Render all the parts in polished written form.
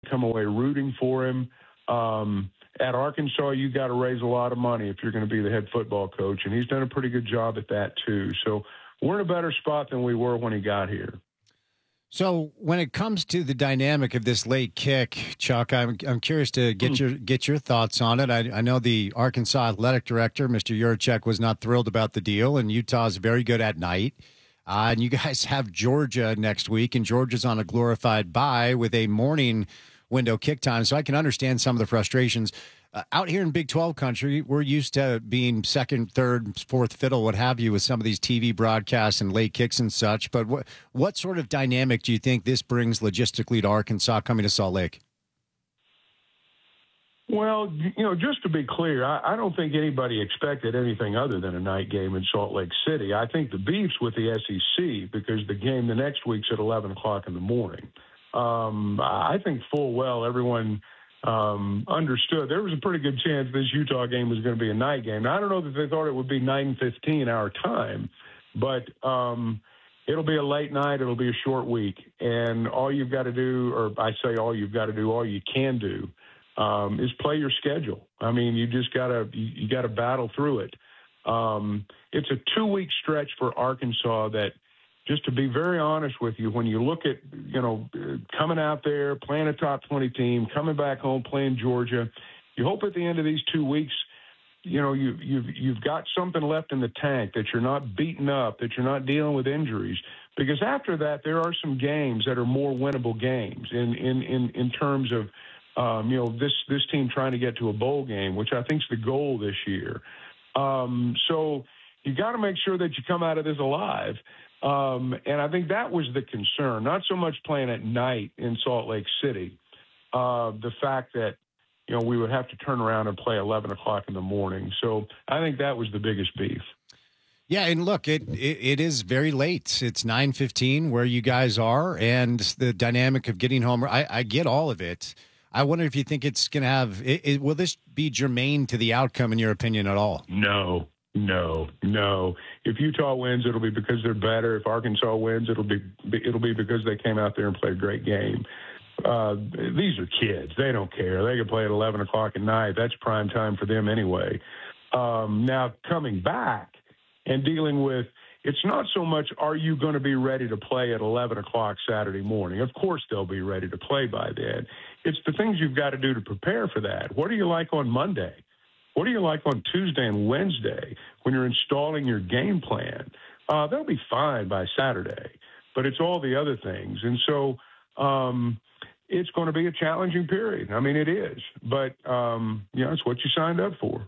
come away rooting for him. At Arkansas, you got to raise a lot of money if you're going to be the head football coach, and he's done a pretty good job at that too. So we're in a better spot than we were when he got here. So when it comes to the dynamic of this late kick, Chuck, I'm curious to get your thoughts on it. I know the Arkansas athletic director, Mr. Yurachek, was not thrilled about the deal, and Utah's very good at night. And you guys have Georgia next week, and Georgia's on a glorified bye with a morning window kick time, so I can understand some of the frustrations. Out here in Big 12 country, we're used to being second, third, fourth fiddle, what have you, with some of these TV broadcasts and late kicks and such. But what sort of dynamic do you think this brings logistically to Arkansas coming to Salt Lake? Well, just to be clear, I don't think anybody expected anything other than a night game in Salt Lake City. I think the beef's with the SEC because the game the next week's at 11 o'clock in the morning. I think full well everyone understood there was a pretty good chance this Utah game was going to be a night game. Now, I don't know that they thought it would be 9:15 our time, but it'll be a late night. It'll be a short week. And all you've got to do, or I say all you've got to do, all you can do, is play your schedule. I mean, you just got to battle through it. It's a 2-week stretch for Arkansas that, just to be very honest with you, when you look at, coming out there, playing a top 20 team, coming back home, playing Georgia, you hope at the end of these 2 weeks, you've got something left in the tank, that you're not beaten up, that you're not dealing with injuries. Because after that, there are some games that are more winnable games in terms of, this team trying to get to a bowl game, which I think is the goal this year. So you got to make sure that you come out of this alive. And I think that was the concern, not so much playing at night in Salt Lake City. The fact that, we would have to turn around and play 11 o'clock in the morning. So I think that was the biggest beef. Yeah, and look, it is very late. It's 9:15 where you guys are, and the dynamic of getting home. I get all of it. I wonder if you think it's going to have will this be germane to the outcome, in your opinion, at all? No. If Utah wins, it'll be because they're better. If Arkansas wins, it'll be because they came out there and played a great game. These are kids. They don't care. They can play at 11 o'clock at night. That's prime time for them anyway. Now, coming back and dealing with, it's not so much are you going to be ready to play at 11 o'clock Saturday morning. Of course they'll be ready to play by then. It's the things you've got to do to prepare for that. What are you like on Monday? What are you like on Tuesday and Wednesday when you're installing your game plan? They'll be fine by Saturday, but it's all the other things. And so it's going to be a challenging period. I mean, it is. But, it's what you signed up for.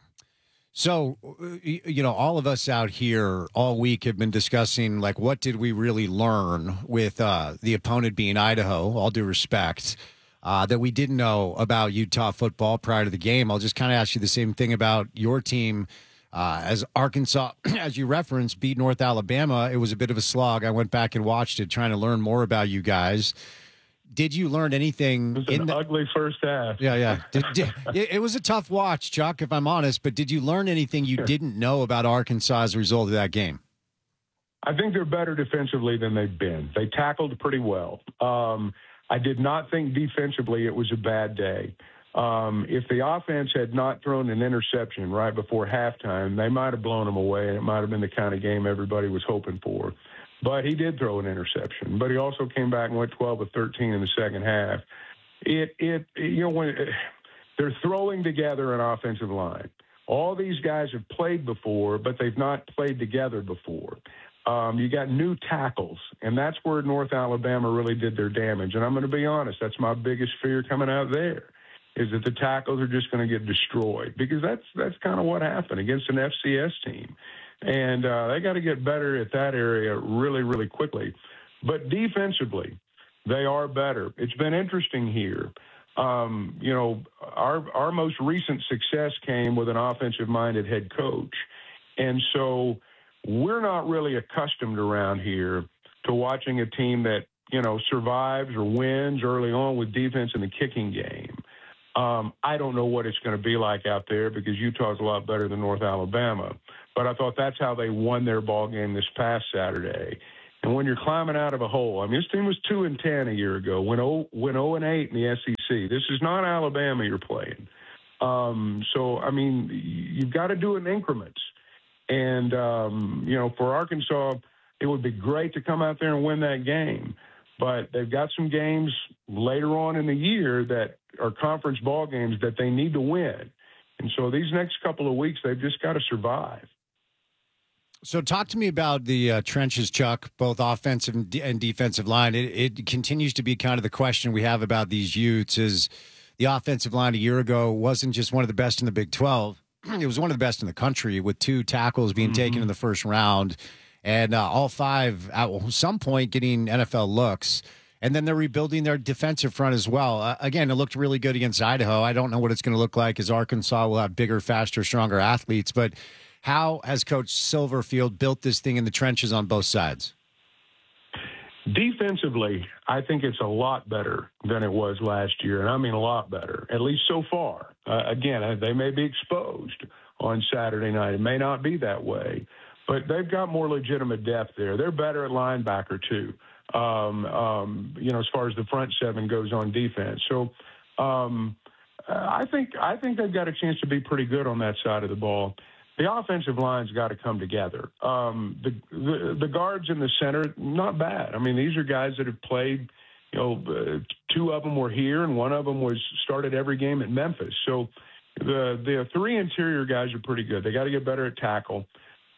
So, all of us out here all week have been discussing, what did we really learn with the opponent being Idaho, all due respect, that we didn't know about Utah football prior to the game. I'll just kind of ask you the same thing about your team. As Arkansas, as you referenced, beat North Alabama, it was a bit of a slog. I went back and watched it, trying to learn more about you guys. Did you learn anything? It was an ugly first half. Yeah. It was a tough watch, Chuck, if I'm honest, but did you learn anything you didn't know about Arkansas as a result of that game? I think they're better defensively than they've been. They tackled pretty well. I did not think defensively it was a bad day. If the offense had not thrown an interception right before halftime, they might have blown them away, and it might have been the kind of game everybody was hoping for. But he did throw an interception. But he also came back and went 12 of 13 in the second half. When they're throwing together an offensive line. All these guys have played before, but they've not played together before. You got new tackles, and that's where North Alabama really did their damage. And I'm going to be honest, that's my biggest fear coming out there, is that the tackles are just going to get destroyed, because that's kind of what happened against an FCS team. And they got to get better at that area really, really quickly. But defensively, they are better. It's been interesting here. Our most recent success came with an offensive-minded head coach. And so we're not really accustomed around here to watching a team that, survives or wins early on with defense in the kicking game. I don't know what it's going to be like out there, because Utah's a lot better than North Alabama. But I thought that's how they won their ball game this past Saturday. And when you're climbing out of a hole, this team was 2-10 a year ago, went 0-8 in the SEC. This is not Alabama you're playing. So, I mean, you've got to do it in increments. And, for Arkansas, it would be great to come out there and win that game. But they've got some games later on in the year that are conference ball games that they need to win. And so these next couple of weeks, they've just got to survive. So talk to me about the trenches, Chuck, both offensive and defensive line. It continues to be kind of the question we have about these Utes is the offensive line a year ago wasn't just one of the best in the Big 12. It was one of the best in the country with 2 tackles being taken in the first round and all 5 at some point getting NFL looks. And then they're rebuilding their defensive front as well. Again, it looked really good against Idaho. I don't know what it's going to look like as Arkansas will have bigger, faster, stronger athletes. But how has Coach Silverfield built this thing in the trenches on both sides? Defensively, I think it's a lot better than it was last year, and I mean a lot better, at least so far. Again, they may be exposed on Saturday night. It may not be that way, but they've got more legitimate depth there. They're better at linebacker, too, as far as the front 7 goes on defense. So I think they've got a chance to be pretty good on that side of the ball. The offensive line's got to come together. The guards in the center, not bad. I mean, these are guys that have played, 2 of them were here and 1 of them started every game at Memphis. So the 3 interior guys are pretty good. They got to get better at tackle.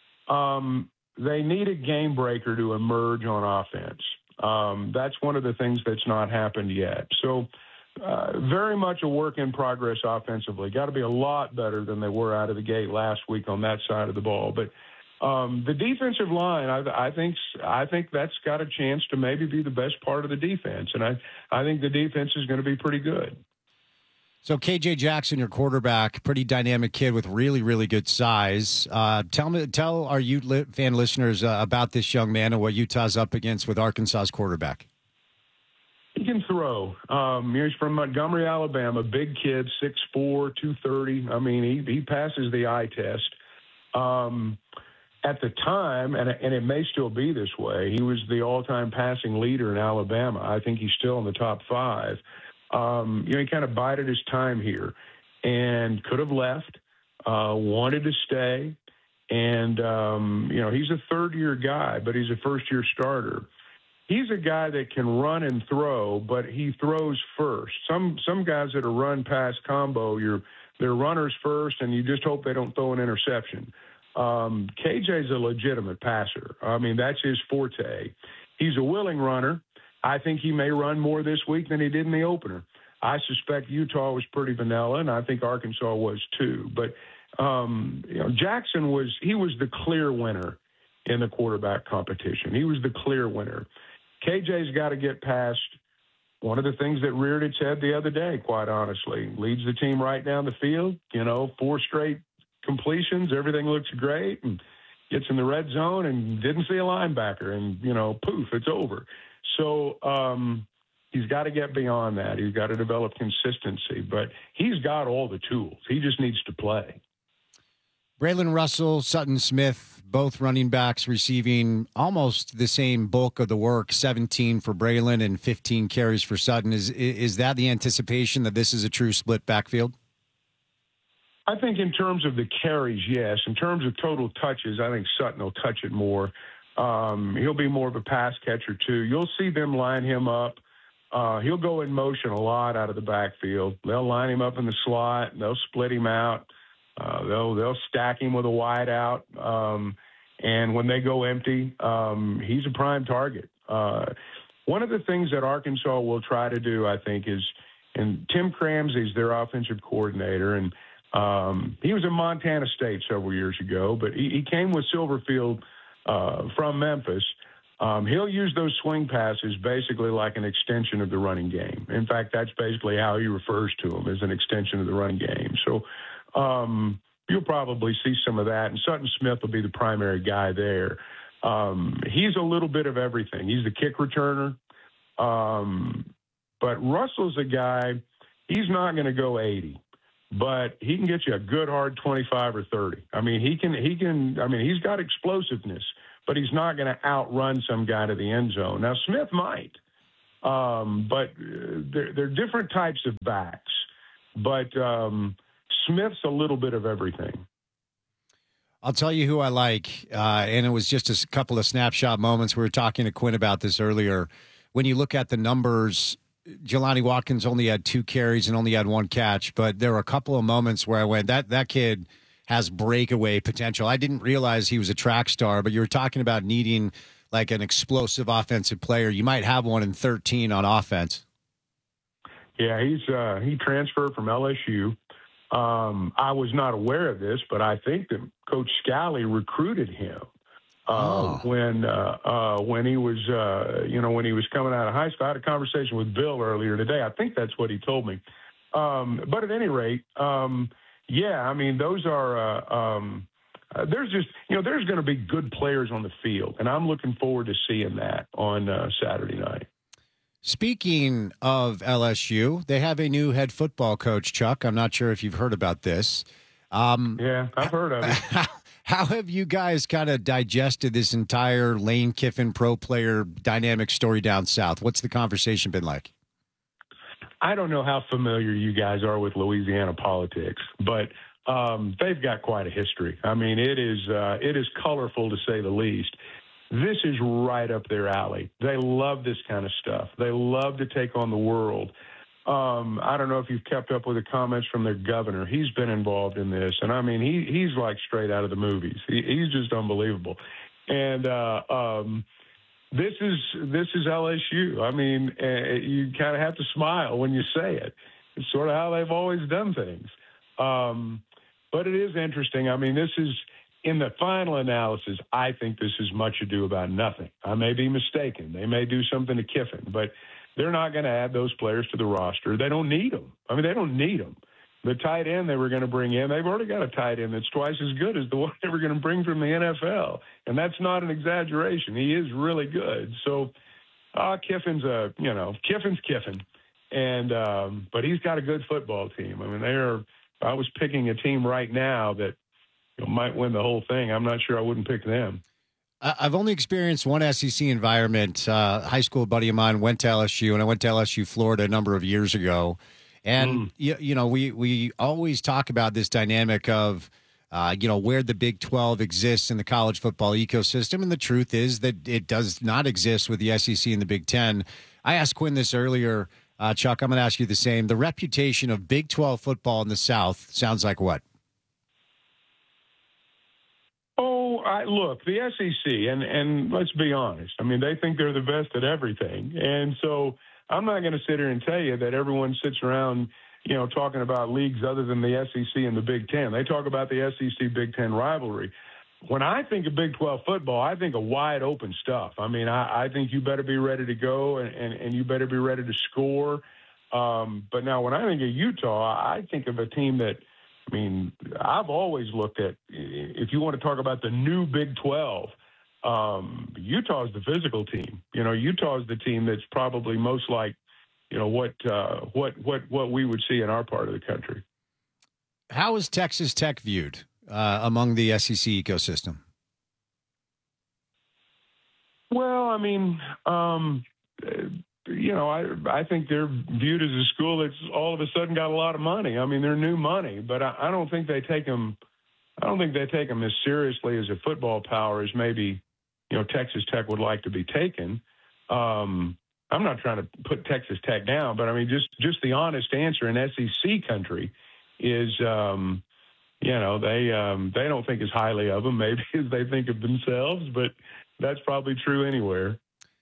They need a game breaker to emerge on offense. That's one of the things that's not happened yet. So very much a work in progress offensively. Got to be a lot better than they were out of the gate last week on that side of the ball. But the defensive line, I think that's got a chance to maybe be the best part of the defense. And I think the defense is going to be pretty good. So KJ Jackson, your quarterback, pretty dynamic kid with really, really good size. Tell our Ute fan listeners about this young man and what Utah's up against with Arkansas's quarterback. He can throw. He's from Montgomery, Alabama. Big kid, 6'4", 230. I mean, he passes the eye test. At the time, and it may still be this way, he was the all-time passing leader in Alabama. I think he's still in the top 5. He kind of bided his time here and could have left, wanted to stay. And, he's a third-year guy, but he's a first-year starter. He's a guy that can run and throw, but he throws first. Some guys that are run-pass combo, they're runners first, and you just hope they don't throw an interception. KJ's a legitimate passer. I mean, that's his forte. He's a willing runner. I think he may run more this week than he did in the opener. I suspect Utah was pretty vanilla, and I think Arkansas was too. But, Jackson was the clear winner in the quarterback competition. He was the clear winner. KJ's got to get past one of the things that reared its head the other day, quite honestly. Leads the team right down the field, 4 straight completions. Everything looks great, and gets in the red zone and didn't see a linebacker, and, poof, it's over. So he's got to get beyond that. He's got to develop consistency, but he's got all the tools. He just needs to play. Braylon Russell, Sutton Smith, both running backs receiving almost the same bulk of the work, 17 for Braylon and 15 carries for Sutton. Is that the anticipation that this is a true split backfield? I think in terms of the carries, yes. In terms of total touches, I think Sutton will touch it more. He'll be more of a pass catcher, too. You'll see them line him up. He'll go in motion a lot out of the backfield. They'll line him up in the slot. And they'll split him out. They'll stack him with a wide out. And when they go empty, he's a prime target. One of the things that Arkansas will try to do, I think, is, and Tim Cramsey's their offensive coordinator, and he was in Montana State several years ago, but he came with Silverfield from Memphis. He'll use those swing passes basically like an extension of the running game. In fact, that's basically how he refers to them, as an extension of the running game. So you'll probably see some of that, and Sutton Smith will be the primary guy there. He's a little bit of everything. He's the kick returner. But Russell's a guy, he's not going to go 80, but he can get you a good hard 25 or 30. I mean, he's got explosiveness, but he's not going to outrun some guy to the end zone. Now, Smith might. But they're different types of backs. But Smith's a little bit of everything. I'll tell you who I like, and it was just a couple of snapshot moments. We were talking to Quinn about this earlier. When you look at the numbers, Jelani Watkins only had 2 carries and only had 1 catch, but there were a couple of moments where I went, that kid has breakaway potential. I didn't realize he was a track star, but you were talking about needing like an explosive offensive player. You might have one in 13 on offense. Yeah, he transferred from LSU. I was not aware of this, but I think that Coach Scally recruited him when he was when he was coming out of high school. I had a conversation with Bill earlier today. I think that's what he told me. But at any rate, yeah, I mean those are there's just there's going to be good players on the field, and I'm looking forward to seeing that on Saturday night. Speaking of LSU, they have a new head football coach, Chuck. I'm not sure if you've heard about this. Yeah, I've heard of it. How have you guys kind of digested this entire Lane Kiffin pro player dynamic story down south? What's the conversation been like? I don't know how familiar you guys are with Louisiana politics, but they've got quite a history. I mean, it is colorful to say the least. This is right up their alley. They love this kind of stuff. They love to take on the world. I don't know if you've kept up with the comments from their governor. He's been involved in this, and I mean, he's like straight out of the movies. He's just unbelievable. And this is LSU. I mean, you kind of have to smile when you say it. It's sort of how they've always done things. But it is interesting. I mean, this is. In the final analysis, I think this is much ado about nothing. I may be mistaken. They may do something to Kiffin, but they're not going to add those players to the roster. They don't need them. I mean, they don't need them. The tight end they were going to bring in, they've already got a tight end that's twice as good as the one they were going to bring from the NFL. And that's not an exaggeration. He is really good. So Kiffin's Kiffin's Kiffin. And but he's got a good football team. I mean, if I was picking a team right now that might win the whole thing, I'm not sure I wouldn't pick them. I've only experienced one SEC environment. High school buddy of mine went to LSU, and I went to LSU, Florida, a number of years ago. And, we always talk about this dynamic of, where the Big 12 exists in the college football ecosystem. And the truth is that it does not exist with the SEC and the Big 10. I asked Quinn this earlier. Chuck, I'm going to ask you the same. The reputation of Big 12 football in the South sounds like what? Look, the SEC, and let's be honest, I mean, they think they're the best at everything. And so I'm not going to sit here and tell you that everyone sits around, talking about leagues other than the SEC and the Big Ten. They talk about the SEC Big Ten rivalry. When I think of Big 12 football, I think of wide open stuff. I mean, I think you better be ready to go and you better be ready to score. But now when I think of Utah, I think of a team that, I mean, I've always looked at, if you want to talk about the new Big 12, Utah is the physical team. Utah is the team that's probably most like, what we would see in our part of the country. How is Texas Tech viewed among the SEC ecosystem? Well, I mean, I think they're viewed as a school that's all of a sudden got a lot of money. I mean, they're new money, but I don't think they take them. I don't think they take them as seriously as a football power as maybe, Texas Tech would like to be taken. I'm not trying to put Texas Tech down, but I mean, just the honest answer in SEC country is, they don't think as highly of them maybe as they think of themselves, but that's probably true anywhere.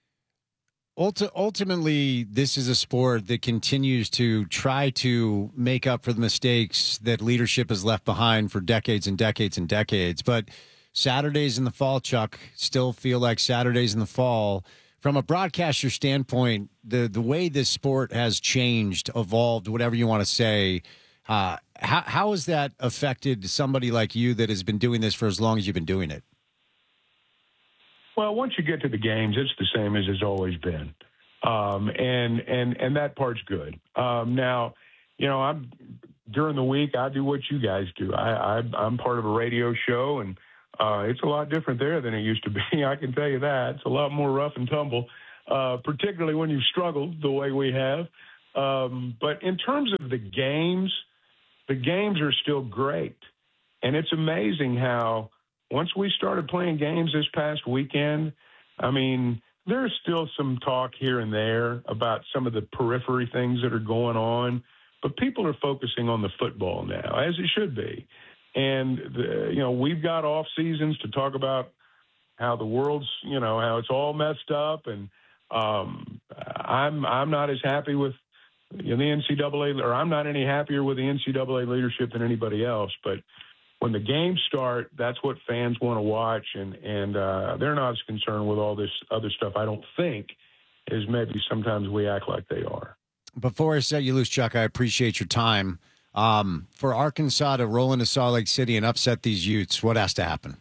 Ultimately, this is a sport that continues to try to make up for the mistakes that leadership has left behind for decades and decades and decades. But Saturdays in the fall, Chuck, still feel like Saturdays in the fall. From a broadcaster standpoint, the way this sport has changed, evolved, whatever you want to say, how has that affected somebody like you that has been doing this for as long as you've been doing it? Well, once you get to the games, it's the same as it's always been, and that part's good. Now, I'm during the week I do what you guys do. I'm part of a radio show, and it's a lot different there than it used to be. I can tell you that it's a lot more rough and tumble. particularly when you've struggled the way we have. But in terms of the games are still great. And it's amazing how once we started playing games this past weekend, I mean, there's still some talk here and there about some of the periphery things that are going on, but people are focusing on the football now, as it should be. And, we've got off seasons to talk about how the world's, how it's all messed up. And I'm not as happy with the NCAA, or I'm not any happier with the NCAA leadership than anybody else. But when the games start, that's what fans want to watch, and they're not as concerned with all this other stuff, I don't think, as maybe sometimes we act like they are. Before I set you loose, Chuck, I appreciate your time. For Arkansas to roll into Salt Lake City and upset these Utes, what has to happen?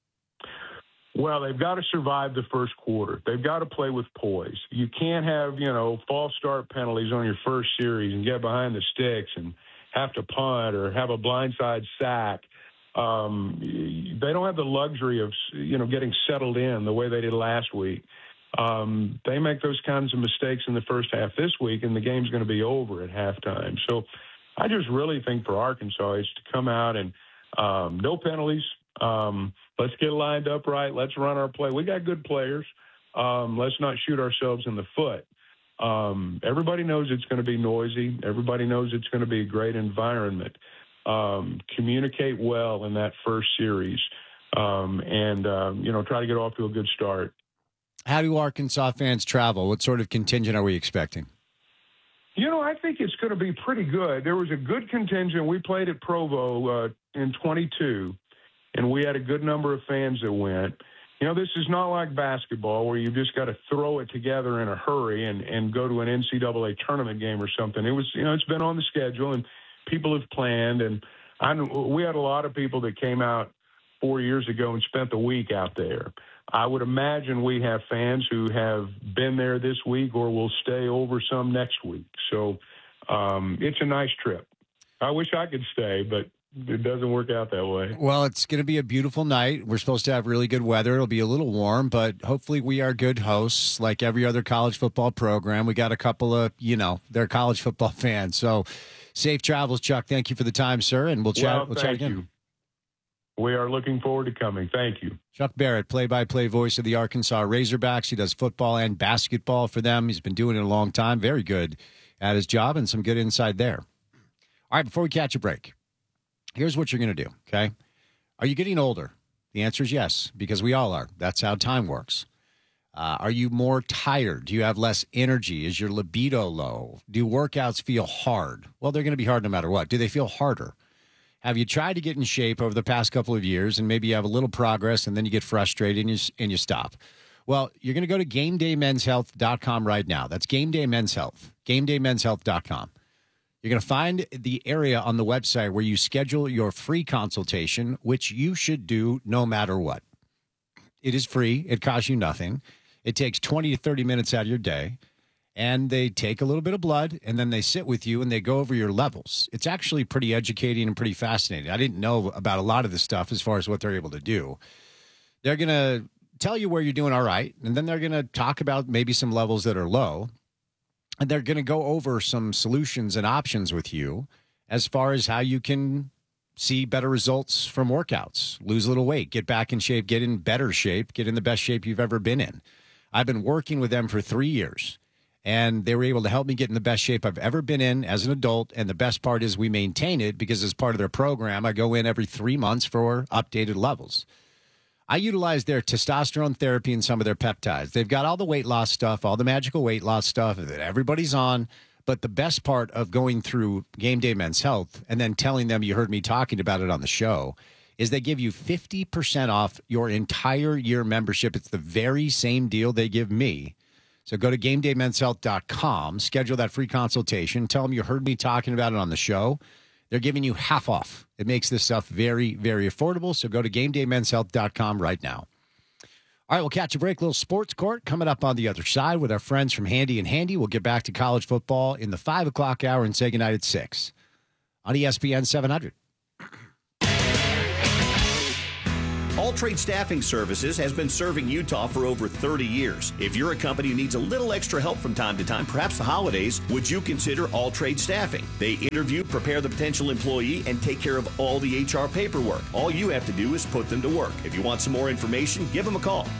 Well, they've got to survive the first quarter. They've got to play with poise. You can't have, false start penalties on your first series and get behind the sticks and have to punt or have a blindside sack. They don't have the luxury of, getting settled in the way they did last week. They make those kinds of mistakes in the first half this week, and the game's going to be over at halftime. So I just really think for Arkansas is to come out and no penalties. Let's get lined up right. Let's run our play. We got good players. Let's not shoot ourselves in the foot. Everybody knows it's going to be noisy. Everybody knows it's going to be a great environment. Communicate well in that first series and try to get off to a good start. How do Arkansas fans travel? What sort of contingent are we expecting? I think it's going to be pretty good. There was a good contingent. We played at Provo in 22, and we had a good number of fans that went. This is not like basketball where you've just got to throw it together in a hurry and go to an NCAA tournament game or something. It was, it's been on the schedule, and people have planned. And we had a lot of people that came out 4 years ago and spent the week out there. I would imagine we have fans who have been there this week or will stay over some next week. So it's a nice trip. I wish I could stay, but it doesn't work out that way. Well, it's going to be a beautiful night. We're supposed to have really good weather. It'll be a little warm, but hopefully we are good hosts like every other college football program. We got a couple of, they're college football fans. So safe travels, Chuck. Thank you for the time, sir, and we'll chat again. You. We are looking forward to coming. Thank you. Chuck Barrett, play-by-play voice of the Arkansas Razorbacks. He does football and basketball for them. He's been doing it a long time. Very good at his job and some good insight there. All right, before we catch a break, here's what you're going to do, okay? Are you getting older? The answer is yes, because we all are. That's how time works. Are you more tired? Do you have less energy? Is your libido low? Do workouts feel hard? Well, they're going to be hard no matter what. Do they feel harder? Have you tried to get in shape over the past couple of years and maybe you have a little progress and then you get frustrated and you stop? Well, you're going to go to GameDayMen'sHealth.com right now. That's Game Day Men's Health, GameDayMen'sHealth.com. You're going to find the area on the website where you schedule your free consultation, which you should do no matter what. It is free. It costs you nothing. It takes 20 to 30 minutes out of your day. And they take a little bit of blood, and then they sit with you, and they go over your levels. It's actually pretty educating and pretty fascinating. I didn't know about a lot of this stuff as far as what they're able to do. They're going to tell you where you're doing all right, and then they're going to talk about maybe some levels that are low, and they're going to go over some solutions and options with you as far as how you can see better results from workouts, lose a little weight, get back in shape, get in better shape, get in the best shape you've ever been in. I've been working with them for 3 years. And they were able to help me get in the best shape I've ever been in as an adult. And the best part is we maintain it because as part of their program, I go in every 3 months for updated levels. I utilize their testosterone therapy and some of their peptides. They've got all the weight loss stuff, all the magical weight loss stuff that everybody's on. But the best part of going through Game Day Men's Health and then telling them you heard me talking about it on the show is they give you 50% off your entire year membership. It's the very same deal they give me. So go to GameDayMen'sHealth.com, schedule that free consultation, tell them you heard me talking about it on the show. They're giving you half off. It makes this stuff very, very affordable. So go to GameDayMen'sHealth.com right now. All right, we'll catch a break. Little sports court coming up on the other side with our friends from Handy and Handy. We'll get back to college football in the 5 o'clock hour and say goodnight at 6 on ESPN 700. All Trade Staffing Services has been serving Utah for over 30 years. If you're a company who needs a little extra help from time to time, perhaps the holidays, would you consider All Trade Staffing? They interview, prepare the potential employee, and take care of all the HR paperwork. All you have to do is put them to work. If you want some more information, give them a call.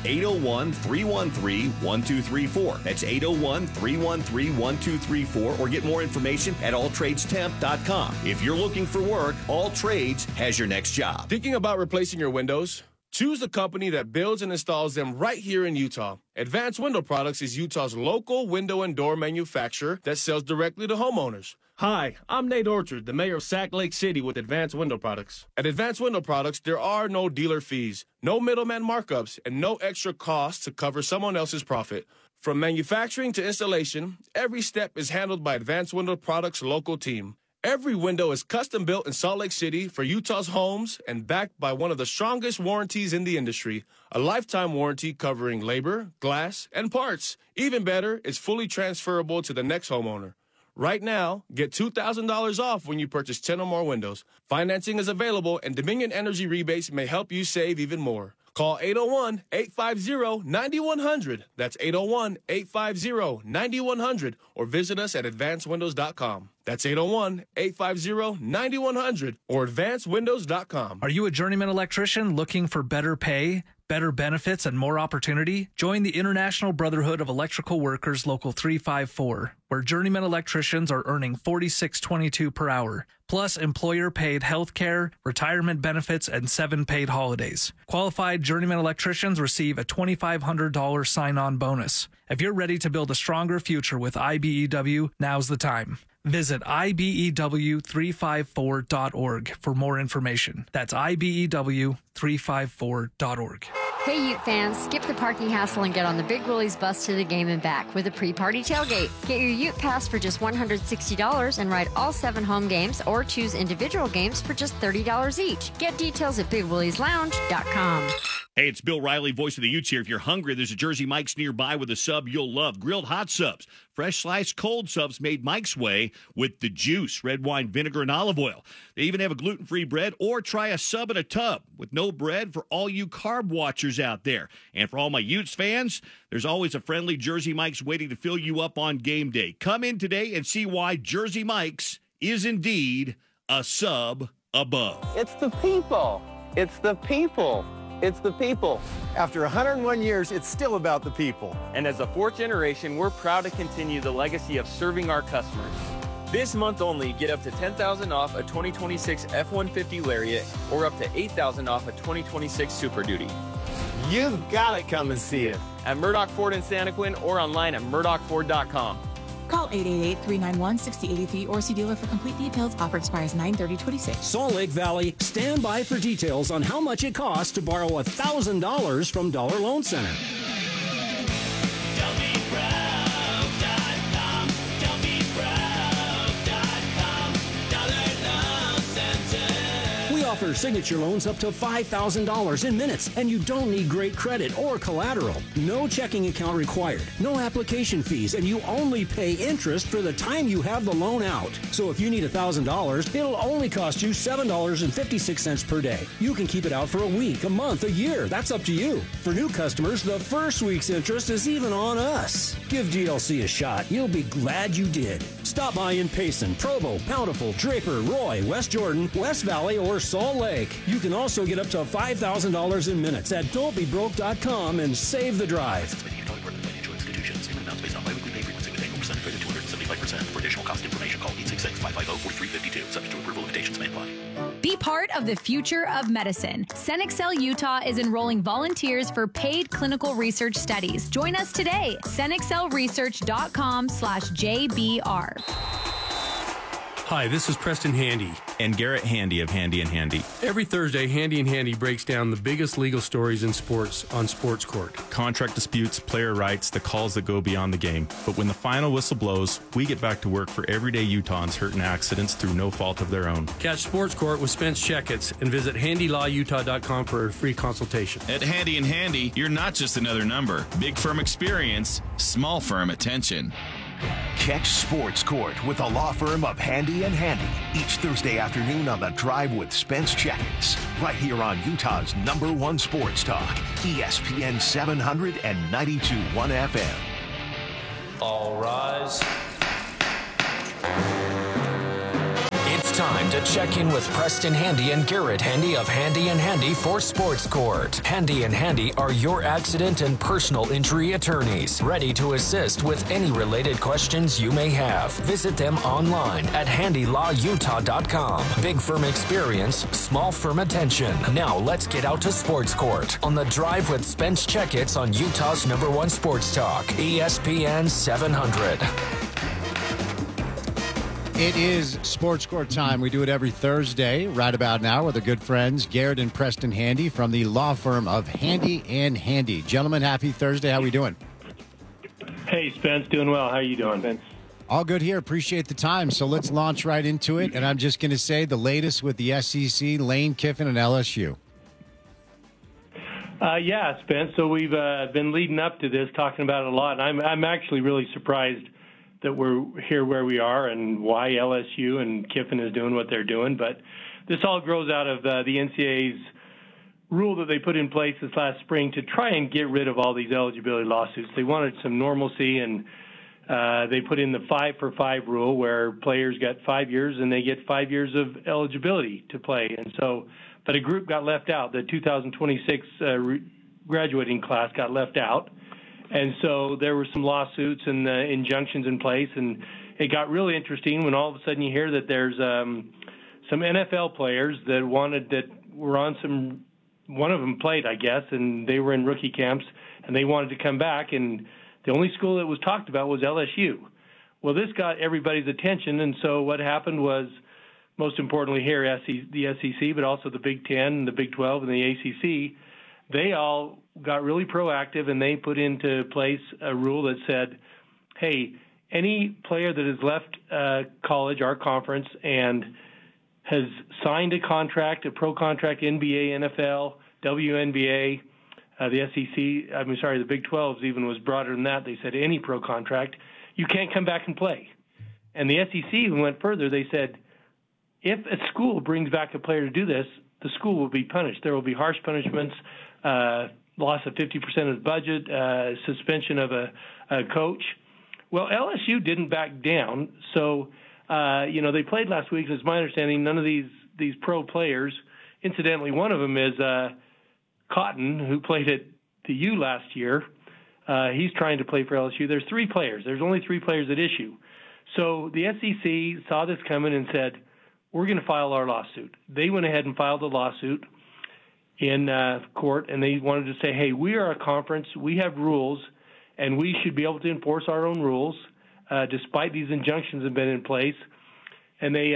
801-313-1234. That's 801-313-1234, or get more information at alltradestemp.com. If you're looking for work, All Trades has your next job. Thinking about replacing your windows? Choose the company that builds and installs them right here in Utah. Advanced Window Products is Utah's local window and door manufacturer that sells directly to homeowners. Hi, I'm Nate Orchard, the mayor of Sac Lake City with Advanced Window Products. At Advanced Window Products, there are no dealer fees, no middleman markups, and no extra costs to cover someone else's profit. From manufacturing to installation, every step is handled by Advanced Window Products' local team. Every window is custom built in Salt Lake City for Utah's homes and backed by one of the strongest warranties in the industry, a lifetime warranty covering labor, glass, and parts. Even better, it's fully transferable to the next homeowner. Right now, get $2,000 off when you purchase 10 or more windows. Financing is available, and Dominion Energy rebates may help you save even more. Call 801-850-9100. That's 801-850-9100. Or visit us at advancedwindows.com. That's 801-850-9100 or advancedwindows.com. Are you a journeyman electrician looking for better pay, better benefits, and more opportunity? Join the International Brotherhood of Electrical Workers Local 354, where journeyman electricians are earning $46.22 per hour, plus employer-paid health care, retirement benefits, and 7 paid holidays. Qualified journeyman electricians receive a $2,500 sign-on bonus. If you're ready to build a stronger future with IBEW, now's the time. Visit IBEW354.org for more information. That's IBEW354.org. Hey, Ute fans, skip the parking hassle and get on the Big Willie's bus to the game and back with a pre-party tailgate. Get your Ute pass for just $160 and ride all 7 home games or choose individual games for just $30 each. Get details at BigWillie'sLounge.com. Hey, it's Bill Riley, voice of the Utes here. If you're hungry, there's a Jersey Mike's nearby with a sub you'll love. Grilled hot subs, fresh sliced cold subs made Mike's way with the juice, red wine, vinegar, and olive oil. They even have a gluten-free bread, or try a sub in a tub with no bread for all you carb watchers out there. And for all my Utes fans, there's always a friendly Jersey Mike's waiting to fill you up on game day. Come in today and see why Jersey Mike's is indeed a sub above. It's the people. It's the people. It's the people. After 101 years, it's still about the people. And as a 4th generation, we're proud to continue the legacy of serving our customers. This month only, get up to $10,000 off a 2026 F-150 Lariat or up to $8,000 off a 2026 Super Duty. You've got to come and see it. At Murdoch Ford in Santaquin or online at murdochford.com. Call 888-391-6083 or see dealer for complete details. Offer expires 9/30/26. Salt Lake Valley, stand by for details on how much it costs to borrow $1,000 from Dollar Loan Center. We offer signature loans up to $5,000 in minutes, and you don't need great credit or collateral. No checking account required, no application fees, and you only pay interest for the time you have the loan out. So if you need $1,000, it'll only cost you $7.56 per day. You can keep it out for a week, a month, a year. That's up to you. For new customers, the first week's interest is even on us. Give DLC a shot. You'll be glad you did. Stop by in Payson, Provo, Bountiful, Draper, Roy, West Jordan, West Valley, or Salt Lake. You can also get up to $5,000 in minutes at don'tbebroke.com and save the drive. Financial institutions. Payment amounts based on biweekly pay frequency with annual percentage rate of 275%. For additional cost information, call 866-550-4352. Subject to approval, limitations may apply. Be part of the future of medicine. Cenexcel Utah is enrolling volunteers for paid clinical research studies. Join us today. CenexcelResearch.com/JBR. Hi, this is Preston Handy. And Garrett Handy of Handy and Handy. Every Thursday, Handy and Handy breaks down the biggest legal stories in sports on Sports Court. Contract disputes, player rights, the calls that go beyond the game. But when the final whistle blows, we get back to work for everyday Utahns hurt in accidents through no fault of their own. Catch Sports Court with Spence Checketts and visit HandyLawUtah.com for a free consultation. At Handy and Handy, you're not just another number. Big firm experience, small firm attention. Catch Sports Court with the law firm of Handy and Handy each Thursday afternoon on The Drive with Spence Checkets, right here on Utah's #1 sports talk, ESPN 700 and 92.1 FM. All rise. It's time to check in with Preston Handy and Garrett Handy of Handy and Handy for Sports Court. Handy and Handy are your accident and personal injury attorneys, ready to assist with any related questions you may have. Visit them online at handylawutah.com. Big firm experience, small firm attention. Now let's get out to Sports Court on The Drive with Spence Checkets on Utah's #1 sports talk, ESPN 700. It is Sports Court time. We do it every Thursday, right about now, with our good friends Garrett and Preston Handy from the law firm of Handy and Handy. Gentlemen, happy Thursday. How we doing? Hey, Spence. Doing well. How are you doing, Spence? All good here. Appreciate the time. So let's launch right into it. And I'm just going to say the latest with the SEC, Lane Kiffin and LSU. Yeah, Spence. So we've been leading up to this, talking about it a lot. And I'm actually really surprised that we're here where we are and why LSU and Kiffin is doing what they're doing. But this all grows out of the NCAA's rule that they put in place this last spring to try and get rid of all these eligibility lawsuits. They wanted some normalcy, and they put in the 5-for-5 rule where players get 5 years and they get 5 years of eligibility to play. And so, but a group got left out. The 2026 graduating class got left out. And so there were some lawsuits and injunctions in place, and it got really interesting when all of a sudden you hear that there's some NFL players that were on some. One of them played, I guess, and they were in rookie camps, and they wanted to come back, and the only school that was talked about was LSU. Well, this got everybody's attention, and so what happened was, most importantly here, the SEC, but also the Big Ten, the Big 12, and the ACC, they all got really proactive, and they put into place a rule that said, hey, any player that has left college, our conference, and has signed a contract, a pro contract, NBA, NFL, WNBA, the Big 12 even was broader than that. They said any pro contract, you can't come back and play. And the SEC even went further. They said, if a school brings back a player to do this, the school will be punished. There will be harsh punishments, loss of 50% of the budget, suspension of a coach. Well, LSU didn't back down. So, they played last week. It's my understanding none of these pro players, incidentally, one of them is Cotton, who played at the U last year. He's trying to play for LSU. There's 3 players. There's only 3 players at issue. So the SEC saw this coming and said, we're going to file our lawsuit. They went ahead and filed a lawsuit in court, and they wanted to say, hey, we are a conference, we have rules, and we should be able to enforce our own rules, despite these injunctions have been in place. And they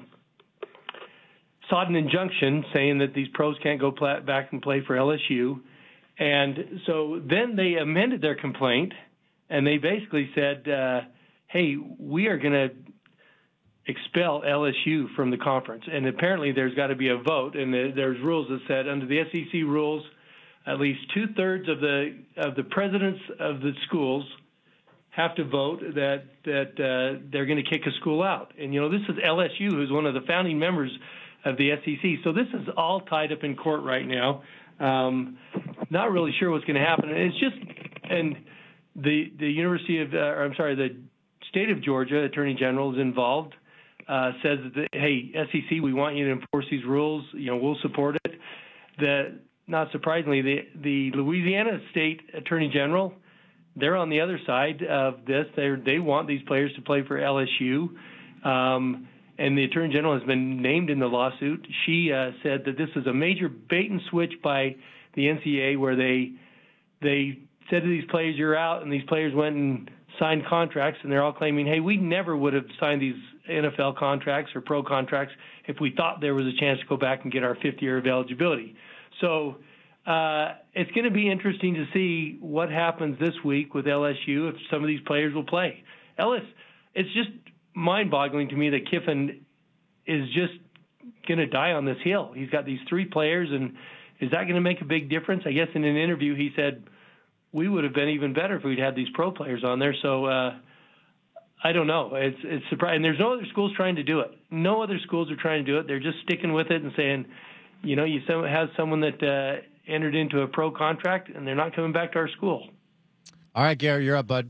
sought an injunction saying that these pros can't go back and play for LSU. And so then they amended their complaint, and they basically said, hey, we are going to expel LSU from the conference. And apparently there's got to be a vote, and there's rules that said under the SEC rules, at least 2/3 of the presidents of the schools have to vote that they're going to kick a school out. And, this is LSU, who's one of the founding members of the SEC. So this is all tied up in court right now. Not really sure what's going to happen. It's just, and the the state of Georgia Attorney General is involved. Says that, hey, SEC, we want you to enforce these rules. We'll support it. Not surprisingly, the Louisiana State Attorney General, they're on the other side of this. They want these players to play for LSU. And the Attorney General has been named in the lawsuit. She said that this is a major bait and switch by the NCAA, where they said to these players, you're out, and these players went and signed contracts, and they're all claiming, hey, we never would have signed these NFL contracts or pro contracts if we thought there was a chance to go back and get our 5th year of eligibility. So it's going to be interesting to see what happens this week with LSU if some of these players will play. It's just mind-boggling to me that Kiffin is just going to die on this hill. He's got these 3 players, and is that going to make a big difference? I guess in an interview he said we would have been even better if we'd had these pro players on there. So I don't know. It's surprising. There's no other schools trying to do it. No other schools are trying to do it. They're just sticking with it and saying, you have someone that entered into a pro contract, and they're not coming back to our school. All right, Gary, you're up, bud.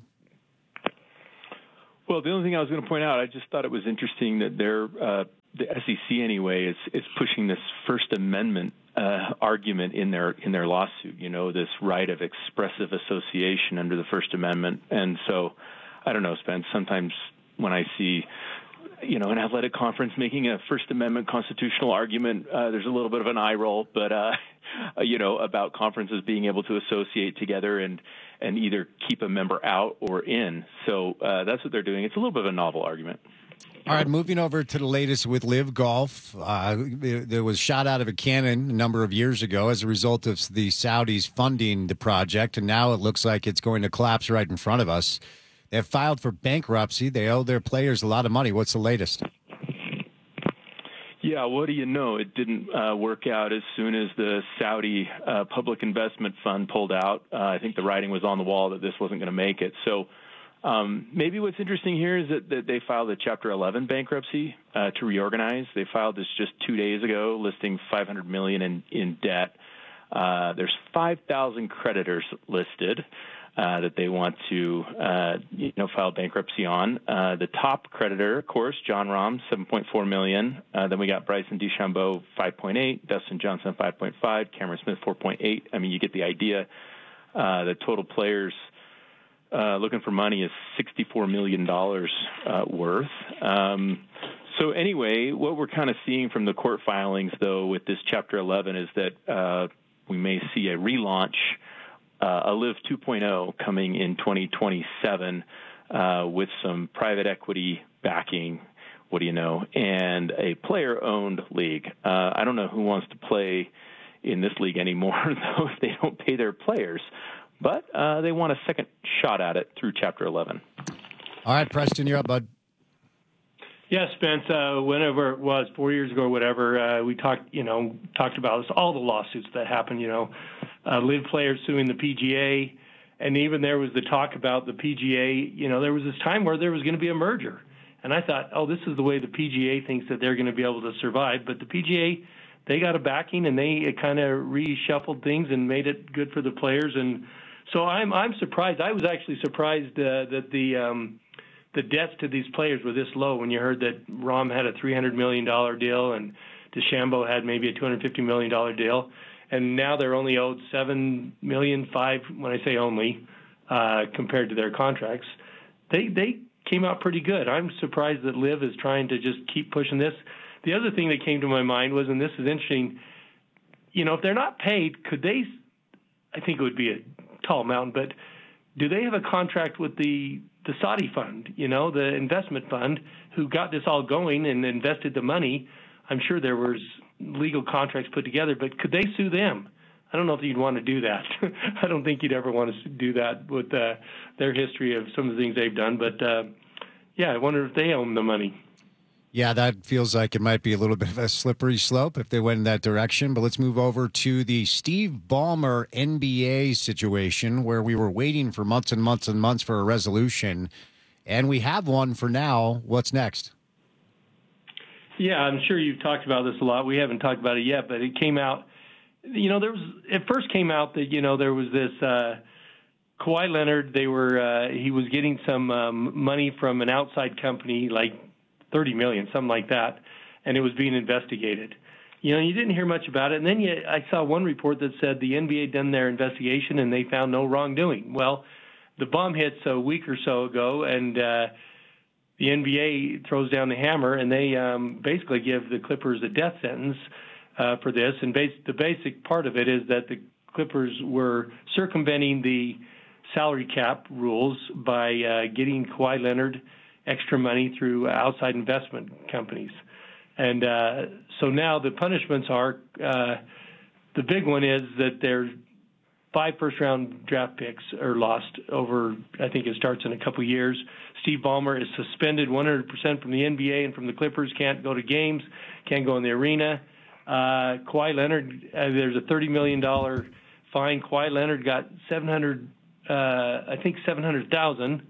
Well, the only thing I was going to point out, I just thought it was interesting that the SEC anyway is pushing this First Amendment argument in their lawsuit. This right of expressive association under the First Amendment, and so I don't know, Spence. Sometimes when I see an athletic conference making a First Amendment constitutional argument, there's a little bit of an eye roll, but about conferences being able to associate together and either keep a member out or in. So that's what they're doing. It's a little bit of a novel argument. All right, moving over to the latest with Live Golf. There was shot out of a cannon a number of years ago as a result of the Saudis funding the project, and now it looks like it's going to collapse right in front of us. They've filed for bankruptcy. They owe their players a lot of money. What's the latest? Yeah, what do you know? It didn't work out as soon as the Saudi Public Investment Fund pulled out. I think the writing was on the wall that this wasn't going to make it. So maybe what's interesting here is that they filed a Chapter 11 bankruptcy to reorganize. They filed this just 2 days ago, listing $500 million in debt. There's 5,000 creditors listed that they want to, file bankruptcy on. The top creditor, of course, John Rahm, $7.4 million. Then we got Bryson DeChambeau, $5.8, Dustin Johnson, $5.5, Cameron Smith, $4.8. I mean, you get the idea. The total players looking for money is $64 million worth. So anyway, what we're kind of seeing from the court filings, though, with this Chapter 11 is that we may see a relaunch, a Live 2.0 coming in 2027 with some private equity backing, what do you know, and a player-owned league. I don't know who wants to play in this league anymore, though, if they don't pay their players. But they want a second shot at it through Chapter 11. All right, Preston, you're up, bud. Yeah, Spence, whenever it was, 4 years ago or whatever, we talked about this, all the lawsuits that happened, Live players suing the PGA, and even there was the talk about the PGA, there was this time where there was going to be a merger. And I thought, this is the way the PGA thinks that they're going to be able to survive. But the PGA, they got a backing, and they kind of reshuffled things and made it good for the players. And so I'm surprised. I was actually surprised that the debts to these players were this low when you heard that Rahm had a $300 million deal and DeChambeau had maybe a $250 million deal. And now they're only owed $7 million, when I say only, compared to their contracts. They came out pretty good. I'm surprised that Liv is trying to just keep pushing this. The other thing that came to my mind was, and this is interesting, if they're not paid, could they, I think it would be a tall mountain, but do they have a contract with the Saudi fund, the investment fund, who got this all going and invested the money? I'm sure there was legal contracts put together, but could they sue them? I don't know if you'd want to do that. I don't think you'd ever want to do that with their history of some of the things they've done. But, I wonder if they own the money. Yeah, that feels like it might be a little bit of a slippery slope if they went in that direction. But let's move over to the Steve Ballmer NBA situation, where we were waiting for months and months and months for a resolution. And we have one for now. What's next? Yeah, I'm sure you've talked about this a lot. We haven't talked about it yet, but it came out, it first came out that, there was this Kawhi Leonard, he was getting some money from an outside company, like $30 million, something like that, and it was being investigated. You didn't hear much about it. And then I saw one report that said the NBA had done their investigation and they found no wrongdoing. Well, the bomb hits a week or so ago, and the NBA throws down the hammer, and they basically give the Clippers a death sentence for this. And the basic part of it is that the Clippers were circumventing the salary cap rules by getting Kawhi Leonard extra money through outside investment companies. And so now the punishments are, the big one is that there's 5 first-round draft picks are lost over, I think it starts in a couple years. Steve Ballmer is suspended 100% from the NBA and from the Clippers, can't go to games, can't go in the arena. Kawhi Leonard, there's a $30 million fine. Kawhi Leonard got $700,000,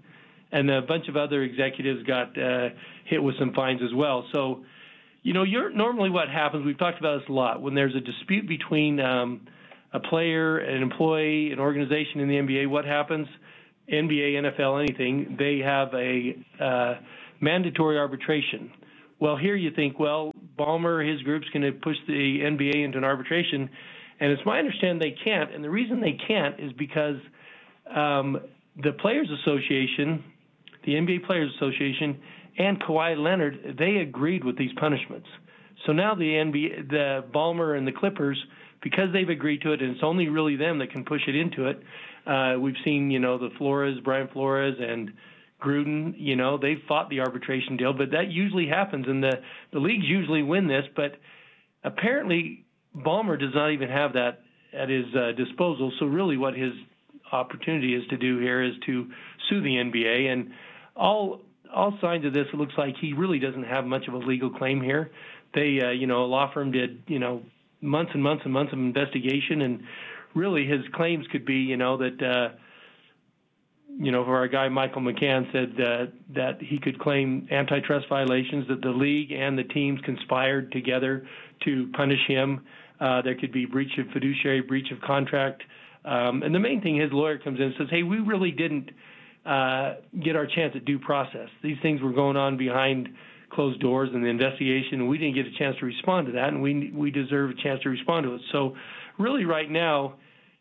and a bunch of other executives got hit with some fines as well. So, normally what happens, we've talked about this a lot, when there's a dispute between a player, an employee, an organization in the NBA, what happens? NBA, NFL, anything, they have a mandatory arbitration. Well, here you think, well, Ballmer, his group's going to push the NBA into an arbitration, and it's my understanding they can't. And the reason they can't is because the Players Association, the NBA Players Association, and Kawhi Leonard, they agreed with these punishments. So now the Ballmer and the Clippers, because they've agreed to it, and it's only really them that can push it into it. We've seen, the Brian Flores and Gruden, they've fought the arbitration deal, but that usually happens, and the leagues usually win this, but apparently Ballmer does not even have that at his disposal. So really what his opportunity is to do here is to sue the NBA, and all signs of this, it looks like he really doesn't have much of a legal claim here. They, a law firm did, months and months and months of investigation, and really his claims could be, that, for our guy Michael McCann said that he could claim antitrust violations, that the league and the teams conspired together to punish him. There could be breach of fiduciary, breach of contract. And the main thing, his lawyer comes in and says, hey, we really didn't get our chance at due process. These things were going on behind closed doors in the investigation, and we didn't get a chance to respond to that, and we deserve a chance to respond to it. So really right now,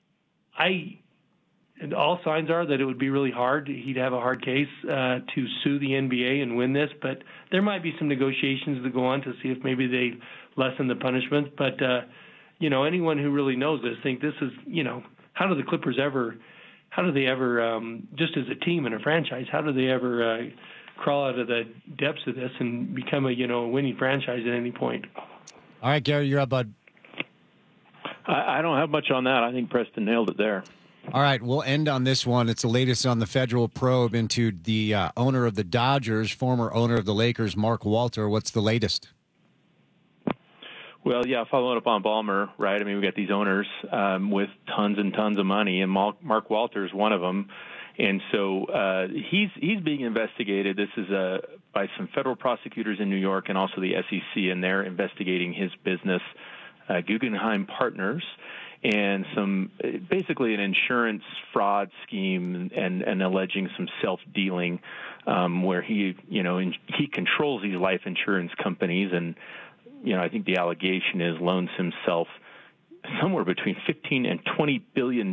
all signs are that it would be really hard. He'd have a hard case to sue the NBA and win this, but there might be some negotiations that go on to see if maybe they lessen the punishment. But, anyone who really knows this think this is, how do the Clippers ever, just as a team and a franchise, how do they ever crawl out of the depths of this and become a winning franchise at any point? All right, Gary, you're up, bud. I don't have much on that. I think Preston nailed it there. All right, we'll end on this one. It's the latest on the federal probe into the owner of the Dodgers, former owner of the Lakers, Mark Walter. What's the latest? Well, yeah, following up on Ballmer, right? I mean, we got these owners with tons and tons of money, and Mark Walter is one of them. And so he's being investigated. This is by some federal prosecutors in New York and also the SEC, and they're investigating his business, Guggenheim Partners, and basically an insurance fraud scheme and alleging some self-dealing where he controls these life insurance companies, and I think the allegation is loans himself somewhere between $15 and $20 billion.